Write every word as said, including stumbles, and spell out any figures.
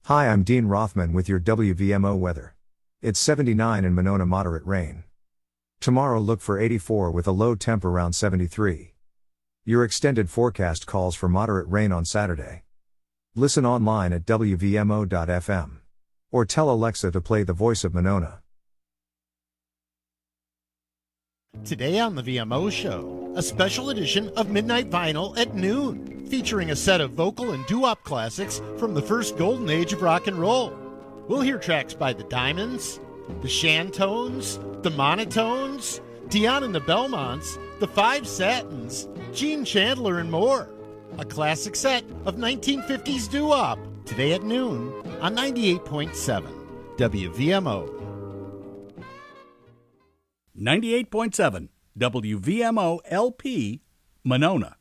Hi, I'm Dean Rothman with your W V M O weather. It's seventy-nine in Monona, moderate rain. Tomorrow look for eighty-four with a low temp around seventy-three. Your extended forecast calls for moderate rain on Saturday. Listen online at W V M O dot F M. Or tell Alexa to play The Voice of Monona. Today on the V M O Show, a special edition of Midnight Vinyl at noon, featuring a set of vocal and doo-wop classics from the first golden age of rock and roll. We'll hear tracks by the Diamonds, the Shantones, the Monotones, Dion and the Belmonts, the Five Satins, Gene Chandler, and more. A classic set of nineteen fifties doo-wop, today at noon on ninety-eight point seven W V M O. ninety-eight point seven W V M O L P, Monona.